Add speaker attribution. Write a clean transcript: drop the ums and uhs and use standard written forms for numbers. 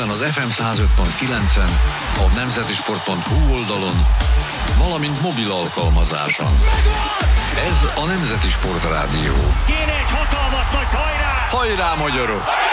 Speaker 1: héten az FM 105.9-en, a nemzetisport.hu oldalon, valamint mobil alkalmazáson. Ez a Nemzeti Sport Rádió.
Speaker 2: Kéne egy hatalmas nagy hajrá!
Speaker 1: Hajrá, magyarok!